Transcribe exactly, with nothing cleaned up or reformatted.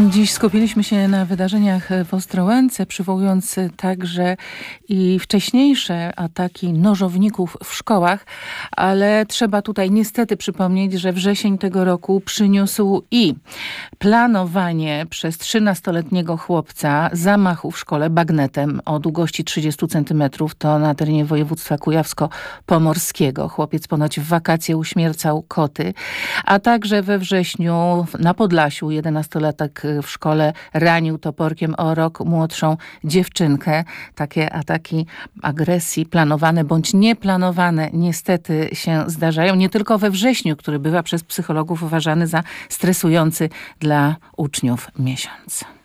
Dziś skupiliśmy się na wydarzeniach w Ostrołęce, przywołując także i wcześniejsze ataki nożowników w szkołach, ale trzeba tutaj niestety przypomnieć, że wrzesień tego roku przyniósł i planowanie przez trzynastoletniego chłopca zamachu w szkole bagnetem o długości trzydzieści centymetrów, to na terenie województwa kujawsko-pomorskiego. Chłopiec ponoć w wakacje uśmiercał koty, a także we wrześniu na Podlasiu jedenastolatek w szkole ranił toporkiem o rok młodszą dziewczynkę. Takie ataki agresji planowane bądź nieplanowane niestety się zdarzają. Nie tylko we wrześniu, który bywa przez psychologów uważany za stresujący dla uczniów miesiąc.